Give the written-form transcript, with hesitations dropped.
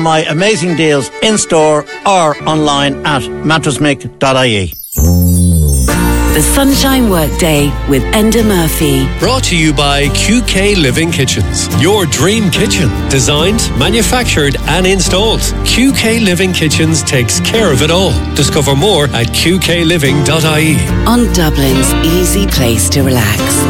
my amazing deals in store or online at mattressmick.ie. The Sunshine Workday with Enda Murphy. Brought to you by QK Living Kitchens. Your dream kitchen. Designed, manufactured and installed. QK Living Kitchens takes care of it all. Discover more at qkliving.ie. On Dublin's easy place to relax.